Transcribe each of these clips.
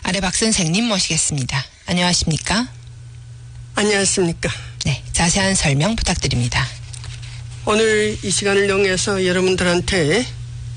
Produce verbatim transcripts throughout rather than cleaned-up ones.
아래 박 선생님 모시겠습니다. 안녕하십니까? 안녕하십니까? 네, 자세한 설명 부탁드립니다. 오늘 이 시간을 이용해서 여러분들한테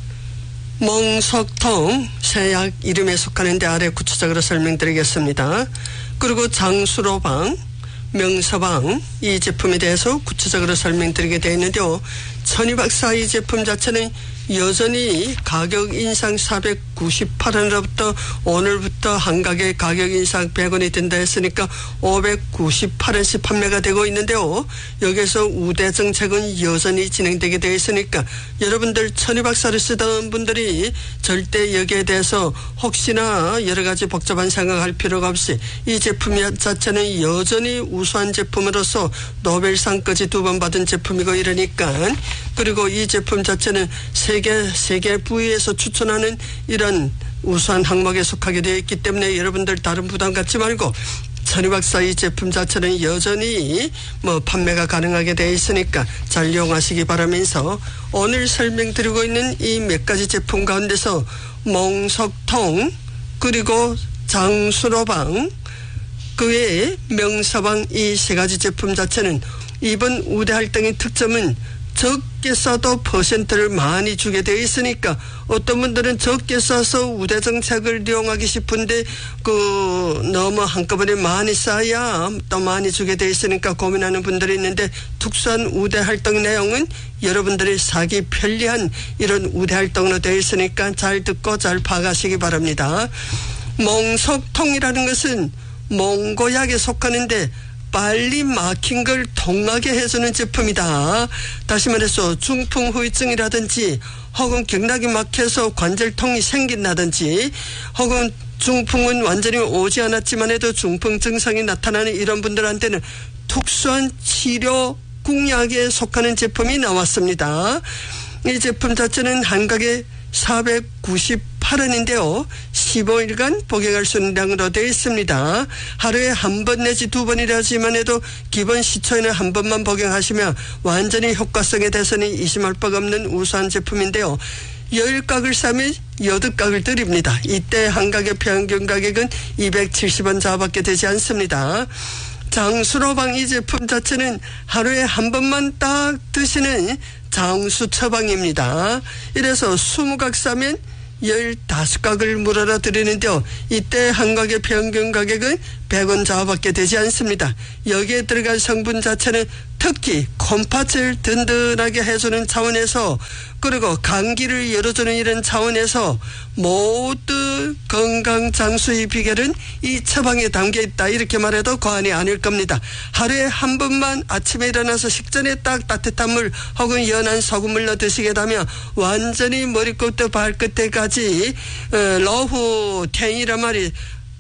몽석통 세약 이름에 속하는데 아래 구체적으로 설명드리겠습니다. 그리고 장수로방, 명서방 이 제품에 대해서 구체적으로 설명드리게 되어 있는데요. 천이박사 이 제품 자체는 여전히 가격 인상 사백구십팔 원으로부터 오늘부터 한 가게 가격 인상 백 원이 된다 했으니까 오백구십팔 원씩 판매가 되고 있는데요. 여기서 우대 정책은 여전히 진행되게 되어 있으니까 여러분들 천이박사를 쓰던 분들이 절대 여기에 대해서 혹시나 여러 가지 복잡한 생각할 필요가 없이 이 제품 자체는 여전히 우수한 제품으로서 노벨상까지 두 번 받은 제품이고 이러니까, 그리고 이 제품 자체는 세계 세계 부위에서 추천하는 이런 우수한 항목에 속하게 되어 있기 때문에 여러분들 다른 부담 갖지 말고 천이박사 이 제품 자체는 여전히 뭐 판매가 가능하게 되어 있으니까 잘 이용하시기 바라면서, 오늘 설명드리고 있는 이 몇 가지 제품 가운데서 몽석통 그리고 장수로방 그 외에 명서방 이 세 가지 제품 자체는 이번 우대 할당의 특점은 적게 써도 퍼센트를 많이 주게 되어 있으니까, 어떤 분들은 적게 써서 우대 정책을 이용하기 싶은데 그 너무 한꺼번에 많이 써야 또 많이 주게 되어 있으니까 고민하는 분들이 있는데, 특수한 우대 활동 내용은 여러분들이 사기 편리한 이런 우대 활동으로 되어 있으니까 잘 듣고 잘 파악하시기 바랍니다. 몽석통이라는 것은 몽고약에 속하는데 빨리 막힌 걸 통하게 해주는 제품이다. 다시 말해서 중풍 후유증이라든지 혹은 경락이 막혀서 관절통이 생긴다든지 혹은 중풍은 완전히 오지 않았지만 해도 중풍 증상이 나타나는 이런 분들한테는 특수한 치료 공약에 속하는 제품이 나왔습니다. 이 제품 자체는 한 가게 사백구십팔 원인데요. 십오 일간 복용할 수 있는 양으로 되어 있습니다. 하루에 한 번 내지 두 번이라지만 해도 기본 시초에는 한 번만 복용하시면 완전히 효과성에 대해서는 의심할 바가 없는 우수한 제품인데요. 열 각을 사면 여덟 각을 드립니다. 이때 한 가게 평균 가격은 이백칠십 원 자밖에 되지 않습니다. 장수로방 이 제품 자체는 하루에 한 번만 딱 드시는 장수 처방입니다. 이래서 이십 각 사면 십오 각을 물어라 드리는데요. 이때 한 각의 평균 가격은 백 원 자밖에 되지 않습니다. 여기에 들어간 성분 자체는 특히 콩팥을 든든하게 해주는 차원에서, 그리고 감기를 열어주는 이런 차원에서 모두 건강 장수의 비결은 이 처방에 담겨 있다, 이렇게 말해도 과언이 아닐 겁니다. 하루에 한 번만 아침에 일어나서 식전에 딱 따뜻한 물 혹은 연한 소금을 넣어 드시게 되면 완전히 머리끝부터 발끝에까지 어, 러후 탱이란 말이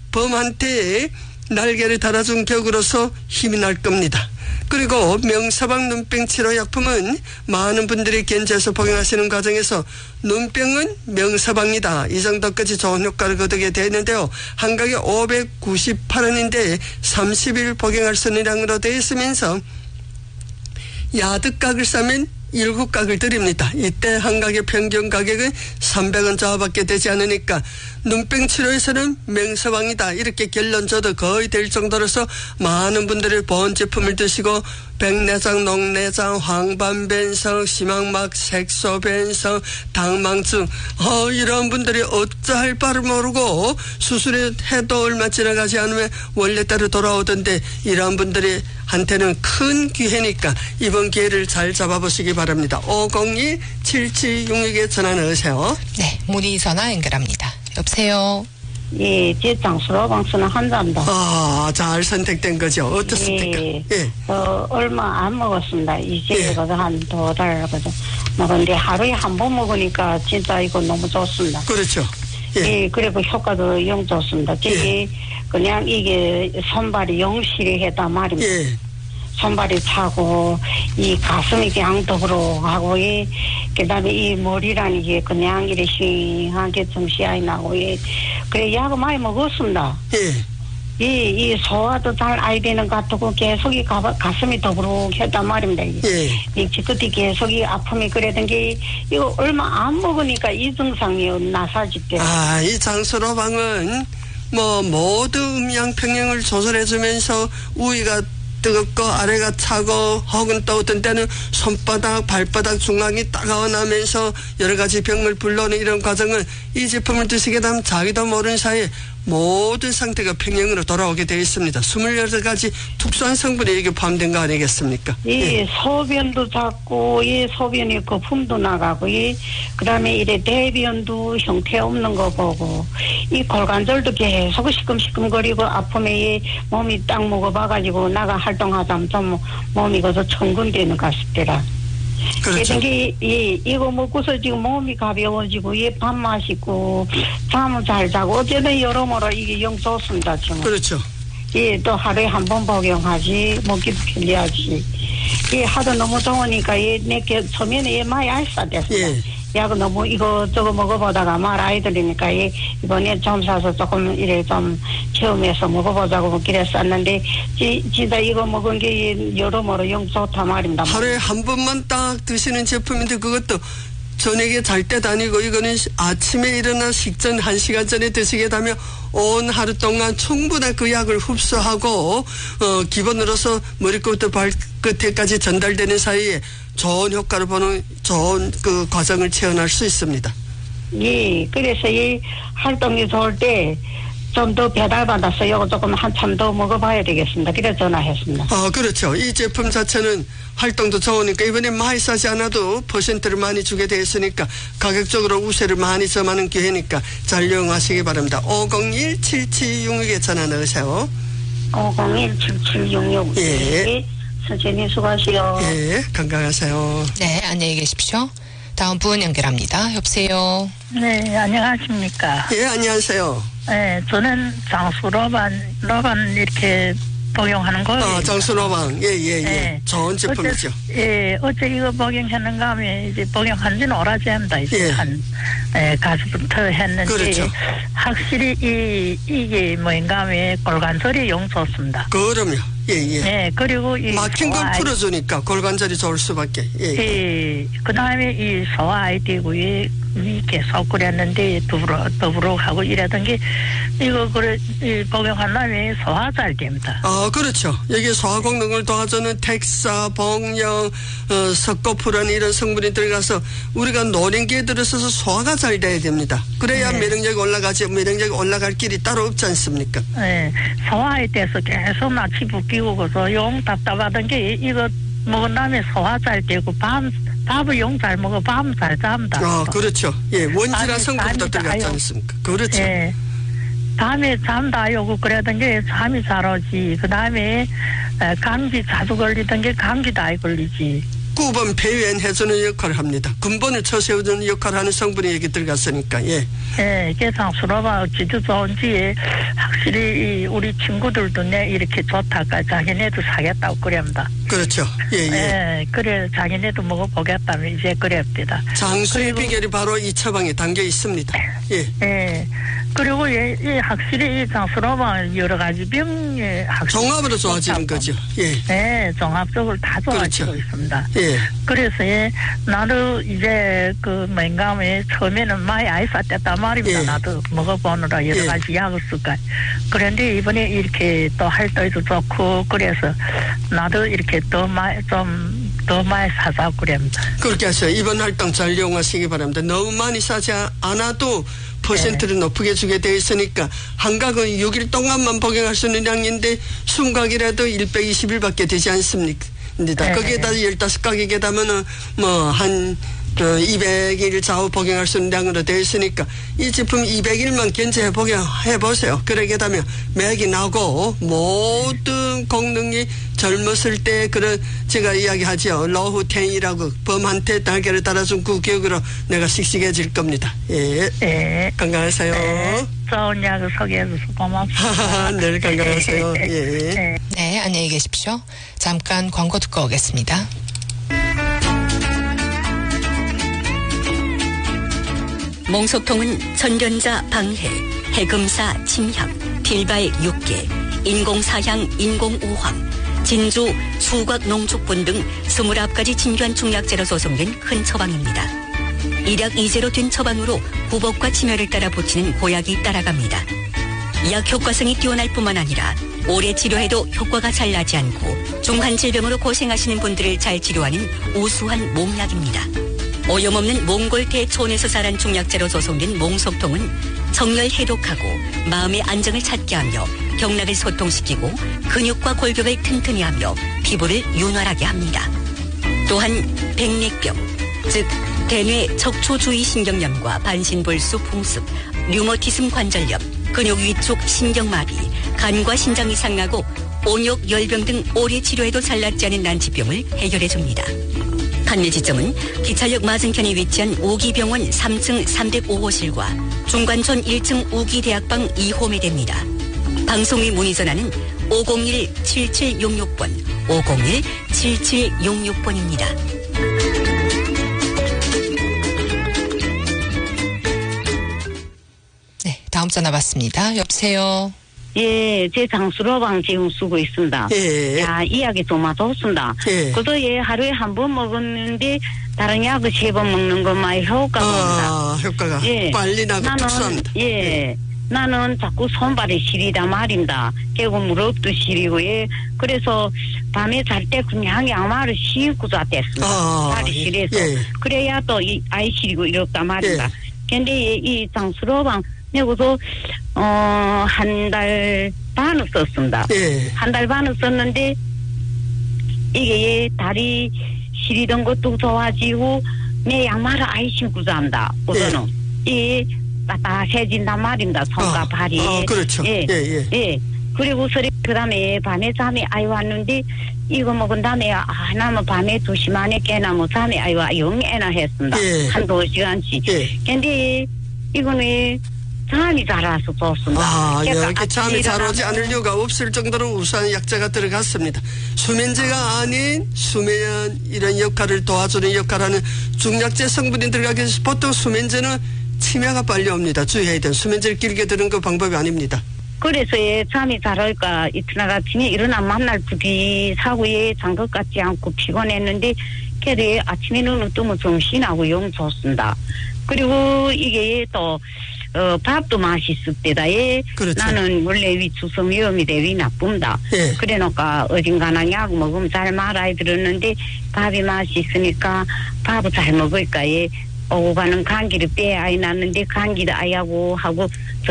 범한테 날개를 달아준 격으로서 힘이 날 겁니다. 그리고 명서방 눈병 치료 약품은 많은 분들이 견지해서 복용하시는 과정에서 눈병은 명서방이다, 이 정도까지 좋은 효과를 거두게 되는데요. 한 가게 오백구십팔 원인데 삼십 일 복용할 수 있는 양으로 되어 있으면서 여덟 각을 싸면 일곱 각을 드립니다. 이때 한 가게 평균 가격은 삼백 원 자밖에 되지 않으니까 눈병 치료에서는 명서방이다, 이렇게 결론 줘도 거의 될 정도로서 많은 분들이 보온 제품을 드시고 백내장, 녹내장, 황반변성, 심황막, 색소변성, 당망증 어, 이런 분들이 어찌할 바를 모르고 수술을 해도 얼마 지나가지 않으면 원래대로 돌아오던데, 이런 분들이 한테는 큰 기회니까 이번 기회를 잘 잡아보시기 바랍니다. 오공이 칠칠육육에 전화 넣으세요. 네, 문의 전화 연결합니다. 여보세요. 예, 제 장수로방 쓰는 환자입니다. 아, 잘 선택된 거죠. 어떻습니까? 예, 예. 어, 얼마 안 먹었습니다. 이제 예. 그래도 한 두 달 거든. 근데 하루에 한 번 먹으니까 진짜 이거 너무 좋습니다. 그렇죠. 예. 예, 그리고 효과도 영 좋습니다. 저기 예. 그냥 이게 손발이 영실이 했단 말입니다. 예. 손발이 차고 이 가슴이 그냥 더불어 하고 이 그다음에 이 머리라는 게 그냥 이렇게 싱하게 정시야이 나고 이 그래 약을 많이 먹었습니다. 예. 이, 이 소화도 잘 아야 되는 것 같고 계속 이 가, 가슴이 더부룩했단 말입니다. 예. 이 지긋이 계속 이 아픔이 그랬던 게 이거 얼마 안 먹으니까 이 증상이 나사집대. 아, 이 장수로방은 뭐 모든 음양 평형을 조절해주면서 우위가 뜨겁고 아래가 차고 혹은 또 어떤 때는 손바닥 발바닥 중앙이 따가워나면서 여러 가지 병을 불러오는 이런 과정을 이 제품을 드시게 되면 자기도 모르는 사이에 모든 상태가 평형으로 돌아오게 되어 있습니다. 스물여덟 가지 특수한 성분이 이게 포함된 거 아니겠습니까? 예, 예. 소변도 작고, 예, 소변이 거품도 나가고, 예, 그 다음에 이래 대변도 형태 없는 거 보고, 이 골관절도 계속 시끔시끔거리고, 아픔에 예, 몸이 딱 먹어봐가지고, 나가 활동하자면 좀 몸이 그저 천근되는 것 같더라. 그렇죠. 게, 예, 이거 먹고서 지금 몸이 가벼워지고, 예, 밥 마시고, 잠을 잘 자고, 어쨌든 여러모로 이게 영 좋습니다, 지금. 그렇죠. 예, 또 하루에 한 번 복용하지, 먹기도 편리하지. 예, 하도 너무 좋으니까, 예, 내게 처음에는 예, 많이 알싸됐어요. 예. 야그 너무 이거 저거 먹어보다가 말 아이들이니까 예, 이번에 좀 사서 조금 이래 좀 체험해서 먹어보자고 그랬었는데 지, 진짜 이거 먹은 게 여러모로 영 좋다 말입니다. 하루에 한 번만 딱 드시는 제품인데 그것도 저녁에 잘 때도 아니고 이거는 아침에 일어나 식전 한 시간 전에 드시게 되면 온 하루 동안 충분한 그 약을 흡수하고 어, 기본으로서 머리끝부터 발끝에까지 전달되는 사이에 좋은 효과를 보는 좋은 그 과정을 체험할 수 있습니다. 예, 그래서 이 활동이 좋을 때 좀 더 배달받아서 이거 조금 한참 더 먹어봐야 되겠습니다. 그래서 전화했습니다. 아, 그렇죠. 이 제품 자체는 활동도 좋으니까 이번에 많이 싸지 않아도 퍼센트를 많이 주게 되어 있으니까 가격적으로 우세를 많이 점하는 기회니까 잘 이용하시기 바랍니다. 오공일 칠칠육육에 전화 넣으세요. 오공일 칠칠육육. 예. 선생님 수고하세요. 예, 건강하세요. 네, 안녕히 계십시오. 다음 분 연결합니다. 여보세요. 네, 안녕하십니까. 예, 안녕하세요. 네, 저는 장수 로반, 로반 이렇게 복용하는 거예요. 아, 장수 로방. 예, 예, 예. 네. 좋은 제품이죠. 어째, 예, 어제 이거 복용했는가 하면 이제 복용한 지는 오래전입니다. 이제 예. 한, 예, 가수부터 했는데. 그렇죠. 확실히 이, 이게 뭐인가 하면 골관절이 영 좋습니다. 그럼요. 예, 예. 네, 그리고 이. 막힌 걸 소화 아이- 풀어주니까 골관절이 좋을 수밖에. 예. 예. 예, 그 다음에 이 소화 아이디고에 위 계속 그랬는데 더불어, 더불어 하고 이러던 게 이거 그래, 이 복용한 다음에 소화 잘 됩니다. 아, 그렇죠. 여기 소화功能을 도와주는 텍사, 복령, 어, 석고프라는 이런 성분이 들어가서 우리가 노령기에 들어서서 소화가 잘 돼야 됩니다. 그래야 네. 면역력이 올라가지, 면역력이 올라갈 길이 따로 없지 않습니까? 예, 소화에 대해서 계속 낯이 붓기고 그래서 용 답답하던 게 이거 먹은 다음에 소화 잘 되고 밤, 밥을 용 잘 먹어 밤 잘 잡니다. 아, 그렇죠. 예, 원질화 아니, 성분도 아니, 들어갔지 아유. 않습니까? 그렇죠. 예. 밤에 잠 다 오고 그러던 게 잠이 잘 오지. 그 다음에 감기 자주 걸리던 게 감기도 아예 걸리지. 구번 배변해주는 역할을 합니다. 근본을 쳐세우는 역할을 하는 성분이 여기 들어갔으니까, 예. 예, 이게 장수로가 어찌도 좋은지 확실히 우리 친구들도 내 이렇게 좋다가 자기네도 사겠다고 그럽니다. 그렇죠. 예, 예. 예, 그래 자기네도 먹어보겠다면 이제 그랬답니다. 장수의 그리고- 비결이 바로 이 처방에 담겨 있습니다. 예. 예, 그리고 예, 예, 확실히 이 장수로만 여러 가지 병에 확실히 종합으로 좋아지는 좋다고. 거죠. 예. 네, 종합적으로 다 좋아지고 그렇죠. 있습니다. 예. 그래서 예, 나도 이제 그 뭔가에 처음에는 많이 아이사 뗐단 말입니다. 예. 나도 먹어보느라 여러 예. 가지 약을 쓸까. 그런데 이번에 이렇게 또 활동도 좋고 그래서 나도 이렇게 더 많이 좀 더 많이 사서 그럽니다. 그렇게 하세요. 이번 활동 잘 이용하시기 바랍니다. 너무 많이 싸지 않아도 퍼센트를 네. 높게 주게 되어 있으니까 한각은 육 일 동안만 복용할 수 있는 양인데 순각이라도 백이십 일밖에 되지 않습니까? 네. 거기에다 십오 각이 되면은 뭐 한 이백 일 좌우 복용할 수 있는 양으로 되어 있으니까 이 제품 이백 일만 견제해 복용해 보세요. 그러게 되면 맥이 나고 모든功能이 젊었을 때 그런 제가 이야기하죠. 러후텐이라고 범한테 날개를 달아준 그 기억으로 내가 씩씩해질 겁니다. 예. 네. 건강하세요. 네. 좋은 약을 소개해줘서 고맙습니다. 늘 건강하세요. 예. 네. 네, 안녕히 계십시오. 잠깐 광고 듣고 오겠습니다. 몽소통은 전견자 방해, 해금사 침향, 필발 육계, 인공사향, 인공우황, 진주, 수곽 농축분 등 스물아홉 가지 진귀한 중약재로 조성된 큰 처방입니다. 일약 이제로 된 처방으로 구복과 치매를 따라 붙이는 보약이 따라갑니다. 약 효과성이 뛰어날 뿐만 아니라 오래 치료해도 효과가 잘 나지 않고 중한 질병으로 고생하시는 분들을 잘 치료하는 우수한 몽약입니다. 오염없는 몽골대 초원에서 자란 중약재로 조성된 몽속통은 정열 해독하고 마음의 안정을 찾게 하며 경락을 소통시키고 근육과 골격을 튼튼히 하며 피부를 윤활하게 합니다. 또한 백내병, 즉 대뇌 척추주위 신경염과 반신볼수 풍습, 류머티즘 관절염, 근육 위축 신경마비, 간과 신장 이상 나고 온욕 열병 등 오래 치료해도 잘 낫지 않은 난치병을 해결해 줍니다. 판매 지점은 기차역 맞은편에 위치한 우기병원 삼 층 삼공오 호실과 중관촌 일 층 우기대학방 이 호에 됩니다. 방송의 문의 전화는 오공일 칠칠육육 번, 오공일 칠칠육육 번입니다. 네, 다음 전화 받습니다. 여보세요. 예, 제 장수로방 지금 쓰고 있습니다. 예. 야, 이야기 정말 좋습니다. 예. 그래도 예, 하루에 한 번 먹었는데 다른 약을 세 번 먹는 것만 효과가 옵니다. 아, 효과가 예. 빨리 나고 나는 흡수합니다. 예, 예. 나는 자꾸 손발이 시리다 말입니다. 결국 무릎도 시리고 예. 그래서 밤에 잘 때 그냥 양말을 신고 잤댔습니다. 아, 발이 시려서 예. 그래야 또 이 아이 시리고 이렇다 말입니다. 예. 근데 이 장수로방 내고도 어, 한 달 반을 썼습니다. 예. 한 달 반을 썼는데 이게 다리 시리던 것도 좋아지고 내 양말을 아예 신고 잔다. 우선은 이 따뜻해진단 말입니다. 손과 아, 발이. 아, 그렇죠. 예, 예, 예. 예. 그리고 그 다음에 밤에 잠이 아이 왔는데 이거 먹은 다음에 아, 나면 밤에 두 시만에 깨나면 잠이 아이 와 영애나 했습니다. 예. 한두 시간씩. 예. 근데 이거는 잠이 잘 와서 좋습니다. 아, 그러니까 이렇게 잠이 잘 오지 일어나면- 않을 이유가 없을 정도로 우수한 약재가 들어갔습니다. 수면제가 아닌 수면 이런 역할을 도와주는 역할하는 중약재 성분이 들어가기 위해서 보통 수면제는 치매가 빨리 옵니다. 주의해야 돼요. 수면제를 길게 드는 그 방법이 아닙니다. 그래서 예, 잠이 잘 올까 이튿날 아침에 일어나 만날 부디 사고에 장것 같지 않고 피곤했는데 그래도 예, 아침에 눈을 뜨면 정신하고 영 좋습니다. 그리고 이게 또 어, 밥도 맛있을 때다. 예. 그렇죠. 나는 원래 위추성 위험이 대위 나쁩니다. 예. 그래 놓까 어딘가나 약 먹으면 잘 말아야 들었는데 밥이 맛있으니까 밥을 잘 먹을까 예. 오고 가는 감기를 빼야 아이 났는데 감기도 아야고 하고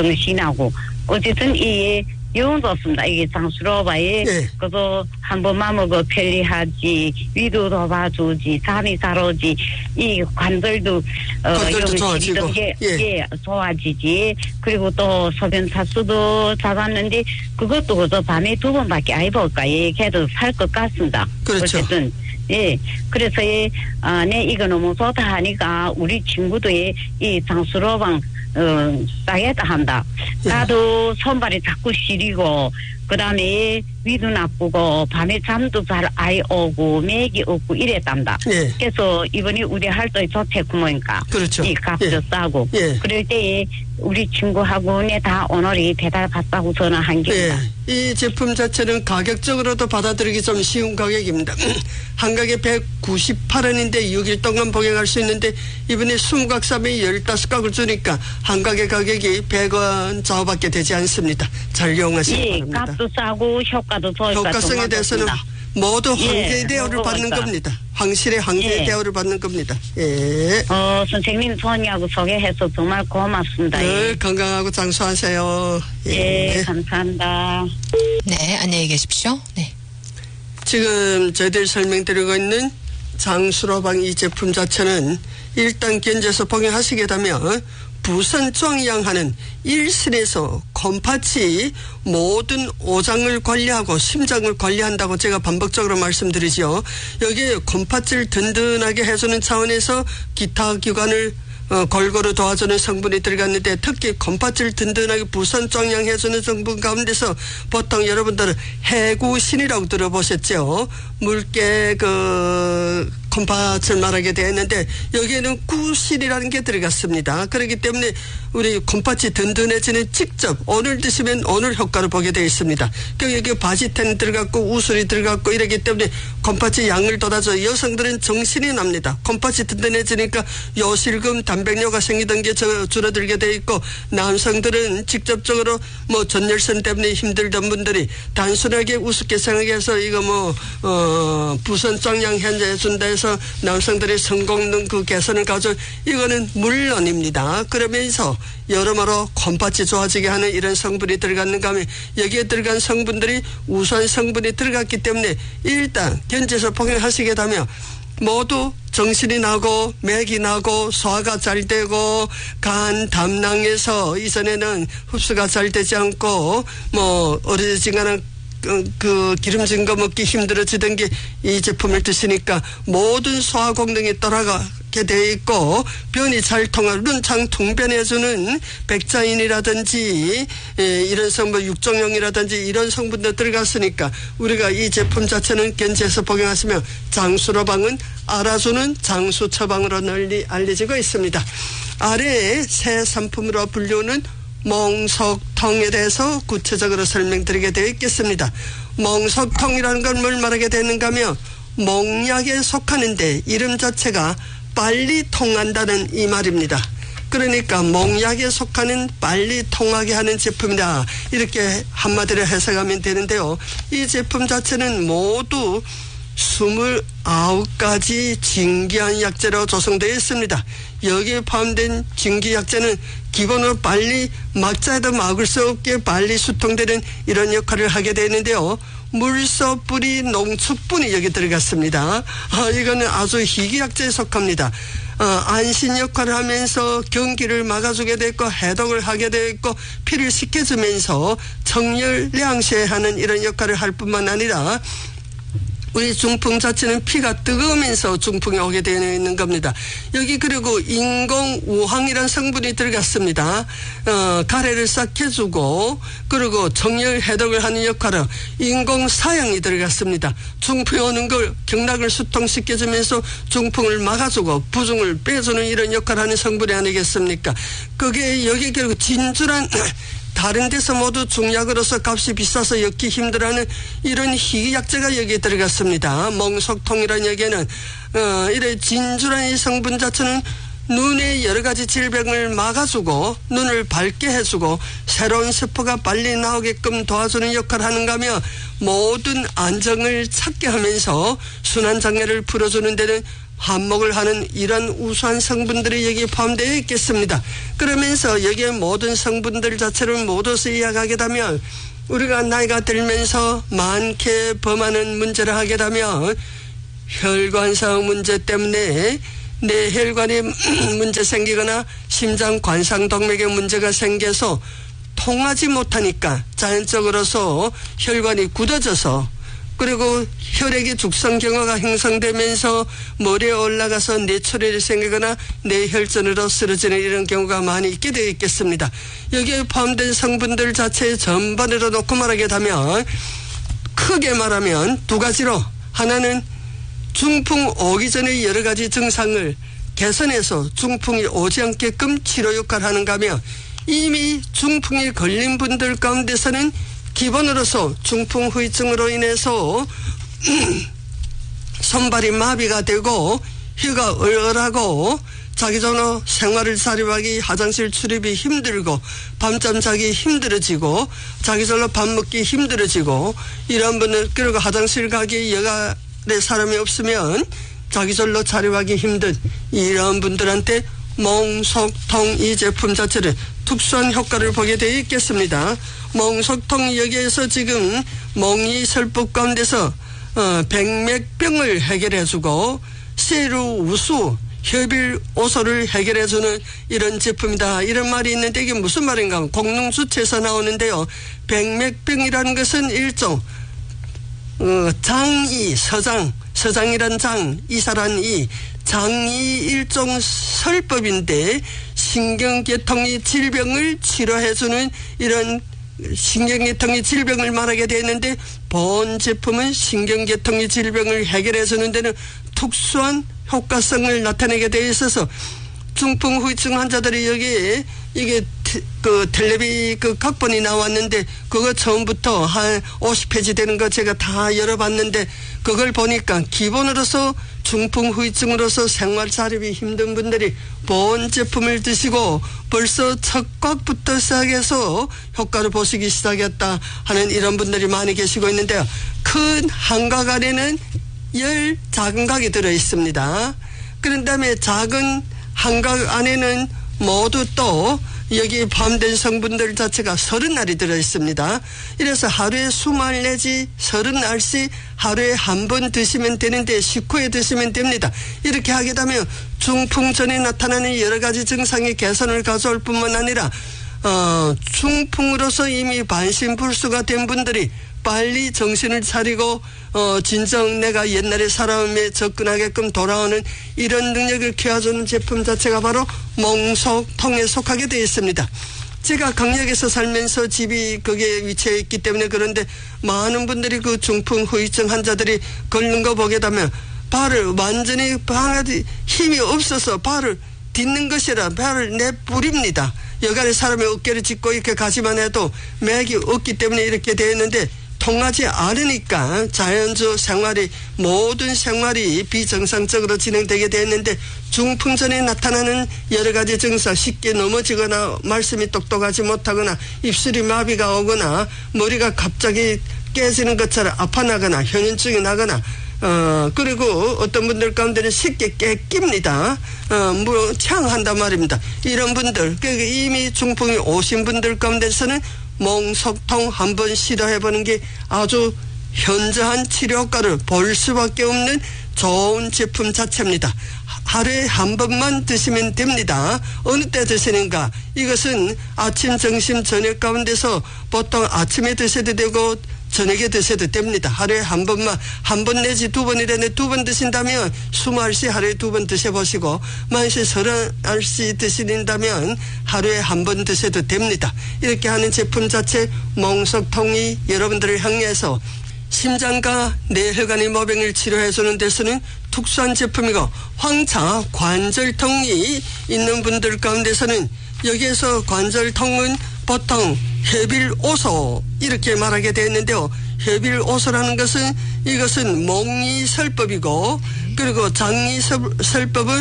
정신하고 어쨌든 이게 영 좋습니다. 이게 장수로바에 예. 그래서 한 번만 먹어 편리하지 위도도 봐주지 잠이 잘 오지 이 관절도 어 관절도 좋아지고. 게, 예. 예 좋아지지 그리고 또 소변 차수도 잡았는데 그것도 그저 밤에 두 번밖에 안 해볼까 예 걔도 살 것 같습니다. 그렇죠. 어쨌든 예, 그래서 예, 아, 네 이거 너무 좋다 하니까 우리 친구도 예, 이 장수로방 어, 싸겠다 한다. 예. 나도 손발이 자꾸 시리고 그다음에 위도 나쁘고 밤에 잠도 잘 아이 오고 맥이 없고 이랬단다. 예. 그래서 이번에 우리 할때 좋대구먼니까 그렇죠. 이 값도 예. 싸고 예. 그럴 때 우리 친구하고 네 다 오늘이 배달 갔다고 전화한 게입니다. 예. 이 제품 자체는 가격적으로도 받아들이기 좀 쉬운 가격입니다. 한 가게 백구십팔 원인데 육 일 동안 복용할 수 있는데 이번에 이십 각 사면 십오 각을 주니까 한 가게 가격이 백 원 좌우밖에 되지 않습니다. 잘 이용하시기 예, 바랍니다. 값도 싸고 효과도 좋으니까 효과성에 정말 대해서는 좋습니다. 모두 황제의 예, 대우를 받는 그러니까. 겁니다. 황실의 황제의 예. 대우를 받는 겁니다. 예. 어, 선생님 소니하고 소개해서 정말 고맙습니다. 늘 예, 건강하고 장수하세요. 예, 감사합니다. 네, 안녕히 계십시오. 네. 지금 저희들 설명드리고 있는 장수로방 이 제품 자체는 일단 견제해서 복용하시게 되면 부산 중앙하는 일선에서 콤파치 모든 오장을 관리하고 심장을 관리한다고 제가 반복적으로 말씀드리죠. 여기에 콤파치를 든든하게 해주는 차원에서 기타 기관을 어, 골고루 도와주는 성분이 들어갔는데 특히 콤파치를 든든하게 부산 쫑양해주는 성분 가운데서 보통 여러분들은 해구신이라고 들어보셨죠. 물개 그 콩팥을 말하게 되었는데 여기에는 구실이라는 게 들어갔습니다. 그렇기 때문에 우리 콩팥이 든든해지는 직접 오늘 드시면 오늘 효과를 보게 되어 있습니다. 여기 바지텐 들어갔고 우술이 들어갔고 이러기 때문에 콩팥이 양을 돋아서 여성들은 정신이 납니다. 콩팥이 든든해지니까 요실금 단백뇨가 생기던 게 줄어들게 되어 있고 남성들은 직접적으로 뭐 전열선 때문에 힘들던 분들이 단순하게 우습게 생각해서 이거 뭐 어 부선 짱양 현재 해준다 해서 남성들의 성공능 그 개선을 가져 이거는 물론입니다. 그러면서 여러모로 콩팥이 좋아지게 하는 이런 성분이 들어갔는가 하면 여기에 들어간 성분들이 우수한 성분이 들어갔기 때문에 일단 견제해서 복용하시게 되면 모두 정신이 나고 맥이 나고 소화가 잘 되고 간 담낭에서 이전에는 흡수가 잘 되지 않고 뭐 어려지거나 그 기름진 거 먹기 힘들어지던 게 이 제품을 드시니까 모든 소화功能이 따라가게 돼 있고 변이 잘 통하는 lun창 통변해주는 백자인이라든지 이런 성분 육종용이라든지 이런 성분도 들어갔으니까 우리가 이 제품 자체는 견지해서 복용하시면 장수로방은 알아주는 장수 처방으로 널리 알려지고 있습니다. 아래에 새 상품으로 불리우는 몽석통에 대해서 구체적으로 설명드리게 되어 있겠습니다. 몽석통이라는 건 뭘 말하게 되는가 하면 몽약에 속하는데 이름 자체가 빨리 통한다는 이 말입니다. 그러니까 몽약에 속하는 빨리 통하게 하는 제품이다. 이렇게 한마디로 해석하면 되는데요. 이 제품 자체는 모두 스물아홉 가지 진기한 약재로 조성되어 있습니다. 여기에 포함된 진기약재는 기본으로 빨리 막자에도 막을 수 없게 빨리 수통되는 이런 역할을 하게 되는데요. 물소, 뿌리, 농축분이 여기 들어갔습니다. 아, 이거는 아주 희귀약재에 속합니다. 어, 안신 역할을 하면서 경기를 막아주게 됐고 해독을 하게 됐고 피를 식혀주면서 청열 량쇄하는 이런 역할을 할 뿐만 아니라 우리 중풍 자체는 피가 뜨거우면서 중풍이 오게 되어 있는 겁니다. 여기 그리고 인공우황이라는 성분이 들어갔습니다. 어, 가래를 싹 해주고 그리고 정열 해독을 하는 역할로 인공사양이 들어갔습니다. 중풍이 오는 걸 경락을 수통시켜주면서 중풍을 막아주고 부종을 빼주는 이런 역할을 하는 성분이 아니겠습니까? 그게 여기 결국 진주란 다른 데서 모두 중약으로서 값이 비싸서 엮기 힘들어하는 이런 희귀약재가 여기에 들어갔습니다. 몽석통이라는 여기에는 어, 이래 진주라는 이 성분 자체는 눈의 여러 가지 질병을 막아주고 눈을 밝게 해주고 새로운 세포가 빨리 나오게끔 도와주는 역할을 하는가 하면 모든 안정을 찾게 하면서 순환장애를 풀어주는 데는 한몫을 하는 이런 우수한 성분들이 여기에 포함되어 있겠습니다. 그러면서 여기에 모든 성분들 자체를 모두 이야기하게 되면 우리가 나이가 들면서 많게 범하는 문제를 하게 되면 혈관상 문제 때문에 뇌혈관에 문제 생기거나 심장 관상동맥에 문제가 생겨서 통하지 못하니까 자연적으로서 혈관이 굳어져서 그리고 혈액의 죽성 경화가 형성되면서 머리에 올라가서 뇌출혈이 생기거나 뇌혈전으로 쓰러지는 이런 경우가 많이 있게 되어 있겠습니다. 여기에 포함된 성분들 자체의 전반으로 놓고 말하게 되면 크게 말하면 두 가지로 하나는 중풍 오기 전의 여러 가지 증상을 개선해서 중풍이 오지 않게끔 치료 역할을 하는가 하면 이미 중풍이 걸린 분들 가운데서는 기본으로서 중풍 후유증으로 인해서 손발이 마비가 되고 혀가 얼얼하고 자기전으로 생활을 자립하기 화장실 출입이 힘들고 밤잠 자기 힘들어지고 자기전으로 밥 먹기 힘들어지고 이런 분들 그리고 화장실 가기 여간에 사람이 없으면 자기전로 자립하기 힘든 이런 분들한테 몽석통 이 제품 자체를 특수한 효과를 보게 되어 있겠습니다. 몽석통 여기에서 지금 몽이설법 가운데서 어, 백맥병을 해결해주고 세루우수 협일오소를 해결해주는 이런 제품이다. 이런 말이 있는데 이게 무슨 말인가 하면 공릉수체에서 나오는데요. 백맥병이라는 것은 일종 어, 장이 서장 서장이란 장 이사란 이 장이 일종 설법인데 신경계통의 질병을 치료해주는 이런 신경계통의 질병을 말하게 되는데 본 제품은 신경계통의 질병을 해결해주는 데는 특수한 효과성을 나타내게 되어 있어서 중풍 후유증 환자들이 여기에 이게 그 텔레비 그 각본이 나왔는데 그거 처음부터 한 오십 페이지 되는 거 제가 다 열어봤는데 그걸 보니까 기본으로서 중풍 후유증으로서 생활 자립이 힘든 분들이 보온 제품을 드시고 벌써 첫 곽부터 시작해서 효과를 보시기 시작했다 하는 이런 분들이 많이 계시고 있는데요. 큰 한각 안에는 열 작은 각이 들어 있습니다. 그런 다음에 작은 한각 안에는 모두 또 여기 포함된 성분들 자체가 서른 알이 들어 있습니다. 이래서 하루에 이십 알 내지 서른 알씩 하루에 한 번 드시면 되는데 식후에 드시면 됩니다. 이렇게 하게 되면 중풍 전에 나타나는 여러 가지 증상의 개선을 가져올 뿐만 아니라 어, 중풍으로서 이미 반신불수가 된 분들이 빨리 정신을 차리고 어, 진정 내가 옛날에 살아오며 접근하게끔 돌아오는 이런 능력을 키워주는 제품 자체가 바로 몽속통에 속하게 되어 있습니다. 제가 강력에서 살면서 집이 거기에 위치해 있기 때문에 그런데 많은 분들이 그 중풍 후유증 환자들이 걷는 거 보게 되면 발을 완전히 방아지 힘이 없어서 발을 딛는 것이라 발을 내뿌립니다. 여간에 사람의 어깨를 짚고 이렇게 가지만 해도 맥이 없기 때문에 이렇게 되어 있는데 통하지 않으니까 자연적 생활이 모든 생활이 비정상적으로 진행되게 되었는데 중풍 전에 나타나는 여러 가지 증상 쉽게 넘어지거나 말씀이 똑똑하지 못하거나 입술이 마비가 오거나 머리가 갑자기 깨지는 것처럼 아파나거나 현인증이 나거나 어, 그리고 어떤 분들 가운데는 쉽게 깨낍니다. 어, 뭐, 창한단 말입니다. 이런 분들, 그러니까 이미 중풍이 오신 분들 가운데서는 몽속통 한번 시도해보는 게 아주 현저한 치료 효과를 볼 수밖에 없는 좋은 제품 자체입니다. 하루에 한 번만 드시면 됩니다. 어느 때 드시는가? 이것은 아침, 점심, 저녁 가운데서 보통 아침에 드셔도 되고 저녁에 드셔도 됩니다. 하루에 한 번만, 한 번 내지 두 번이라는데 두 번 드신다면 이십 알씩 하루에 두 번 드셔보시고 만약에 서른 알씩 드신다면 하루에 한 번 드셔도 됩니다. 이렇게 하는 제품 자체 몽속통이 여러분들을 향해서 심장과 뇌혈관의 모병을 치료해주는 데서는 특수한 제품이고 황차 관절통이 있는 분들 가운데서는 여기에서 관절통은 보통 해빌오소 이렇게 말하게 되었는데요. 해빌오소라는 것은 이것은 몽이설법이고 그리고 장이설법은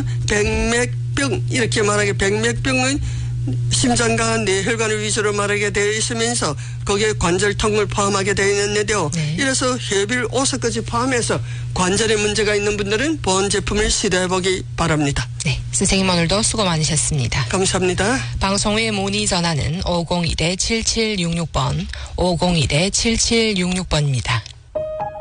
백맥병 이렇게 말하게 백맥병은 심장과 뇌혈관을 위주로 말하게 되어 있으면서 거기에 관절통을 포함하게 되어 있는데요. 네. 이래서 해빌오소까지 포함해서 관절에 문제가 있는 분들은 보온 제품을 시도해보기 바랍니다. 네, 선생님 오늘도 수고 많으셨습니다. 감사합니다. 방송 후에 문의 전화는 오공일 칠칠육육 번 오공일 칠칠육육 번입니다.